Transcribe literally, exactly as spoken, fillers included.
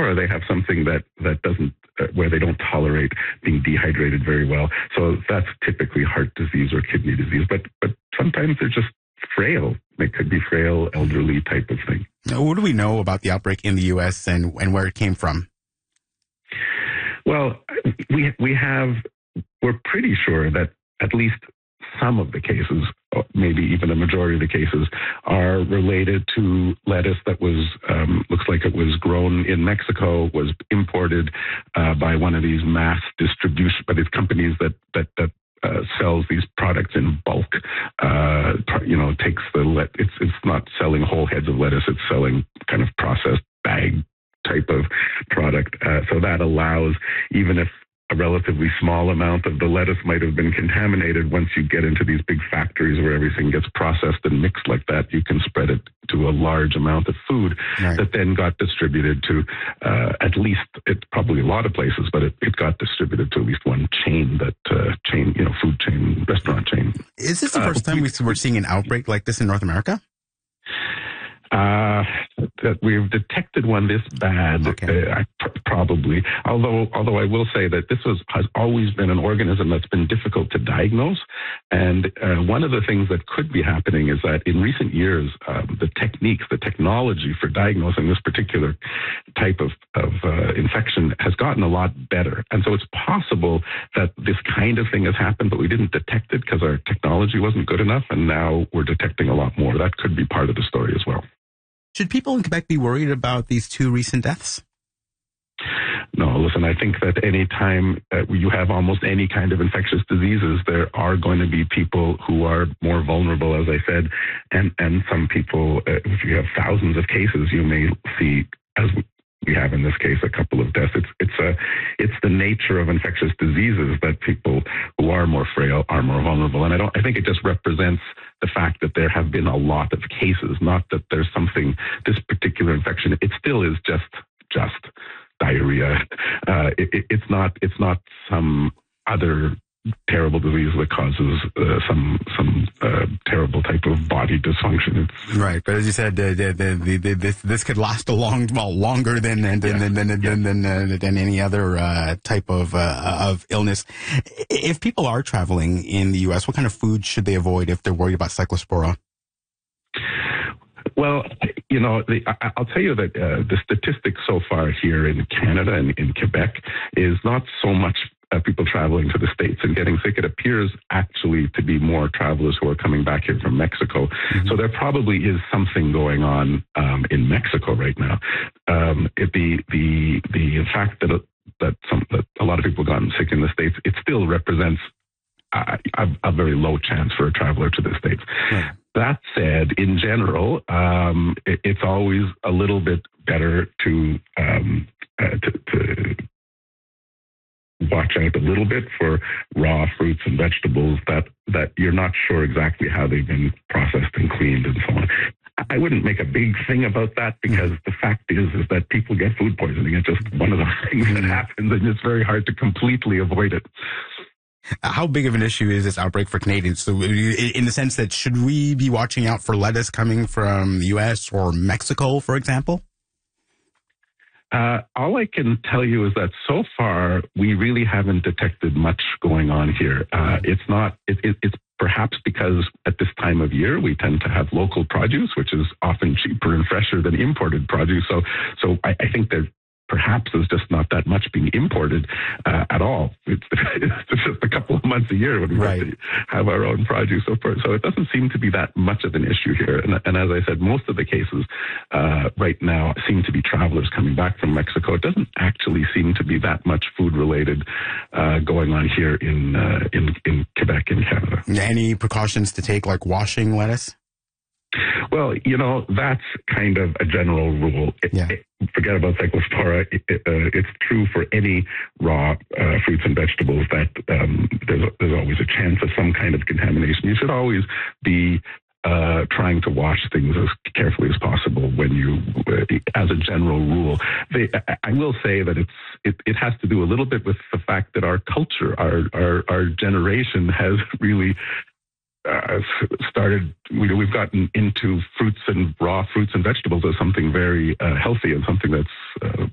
Cyclospora, they have something that, that doesn't, uh, where they don't tolerate being dehydrated very well. So that's typically heart disease or kidney disease. But, but sometimes they're just frail. They could be frail, elderly type of thing. Now, what do we know about the outbreak in the U S and, and where it came from? Well, we we have, we're pretty sure that at least some of the cases, maybe even a majority of the cases, are related to lettuce that was, um, looks like it was grown in Mexico, was imported uh, by one of these mass distribution, by these companies that, that, that uh, sells these products in bulk. Uh, you know, takes the, let, it's, it's not selling whole heads of lettuce, it's selling kind of processed bag type of product. Uh, so that allows, even if a relatively small amount of the lettuce might have been contaminated, once you get into these big factories where everything gets processed and mixed like that, you can spread it to a large amount of food right. that then got distributed to uh, at least, it probably a lot of places, but it, it got distributed to at least one chain, that uh, chain, you know, food chain, restaurant chain. Is this the uh, first time we, we're seeing an outbreak like this in North America? Uh, that we've detected one this bad, okay. uh, pr- probably. Although, although I will say that this was has always been an organism that's been difficult to diagnose. And uh, one of the things that could be happening is that in recent years, um, the techniques, the technology for diagnosing this particular type of, of uh, infection has gotten a lot better. And so it's possible that this kind of thing has happened, but we didn't detect it because our technology wasn't good enough. And now we're detecting a lot more. That could be part of the story as well. Should people in Quebec be worried about these two recent deaths? No, listen, I think that any time uh, you have almost any kind of infectious diseases, there are going to be people who are more vulnerable, as I said, and, and some people, uh, if you have thousands of cases, you may see, as we have in this case, a couple of deaths. It's it's a it's the nature of infectious diseases that people who are more frail are more vulnerable, and I don't. I think it just represents the fact that there have been a lot of cases, not that there's something. This particular infection, it still is just just diarrhea. Uh, it, it, it's not it's not some other terrible disease that causes uh, some some uh, terrible type of body dysfunction. It's, right, but as you said, uh, the, the, the, this this could last a long, well, longer than than yeah. than than, yeah. than, than, uh, than any other uh, type of uh, of illness. If people are traveling in the U S, what kind of food should they avoid if they're worried about Cyclospora? Well, you know, the, I, I'll tell you that uh, the statistics so far here in Canada and in Quebec is not so much uh, people traveling to the States and getting sick. It appears actually to be more travelers who are coming back here from Mexico. Mm-hmm. So there probably is something going on um, in Mexico right now. Um, it, the the the fact that that, some, that a lot of people gotten sick in the States, it still represents a, a, a very low chance for a traveler to the States. Yeah. That said, in general, um, it, it's always a little bit better to, um, uh, to to watch out a little bit for raw fruits and vegetables that, that you're not sure exactly how they've been processed and cleaned and so on. I wouldn't make a big thing about that because the fact is is that people get food poisoning. It's just one of those things that happens, and it's very hard to completely avoid it. How big of an issue is this outbreak for Canadians? So in the sense that should we be watching out for lettuce coming from the U S or Mexico, for example? Uh, all I can tell you is that so far, we really haven't detected much going on here. Uh, it's not, it, it, it's perhaps because at this time of year, we tend to have local produce, which is often cheaper and fresher than imported produce. So, so I, I think that perhaps there's just not that much being imported uh, at all. It's, it's just a couple of months a year when we right. have, to have our own produce. So, for, so it doesn't seem to be that much of an issue here. And, and as I said, most of the cases uh, right now seem to be travelers coming back from Mexico. It doesn't actually seem to be that much food-related uh, going on here in, uh, in in Quebec and Canada. Any precautions to take, like washing lettuce? Well, you know, that's kind of a general rule. Yeah. It, forget about Cyclospora. It, it, uh, it's true for any raw uh, fruits and vegetables that um, there's, there's always a chance of some kind of contamination. You should always be uh, trying to wash things as carefully as possible when you, uh, as a general rule. They, I, I will say that it's it, it has to do a little bit with the fact that our culture, our our, our generation has really Uh, started, we, we've gotten into fruits and raw fruits and vegetables as something very uh, healthy and something that's uh,